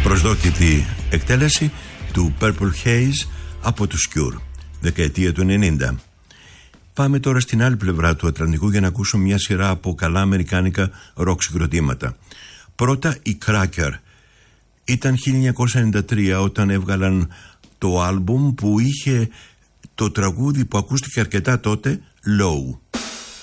απροσδόκητη εκτέλεση του Purple Haze από τους Cure, δεκαετία του 90. Πάμε τώρα στην άλλη πλευρά του Ατλαντικού για να ακούσουμε μια σειρά από καλά αμερικάνικα ροκ συγκροτήματα. Πρώτα οι Cracker. Ήταν 1993 όταν έβγαλαν το άλμπουμ που είχε το τραγούδι που ακούστηκε αρκετά τότε, Low.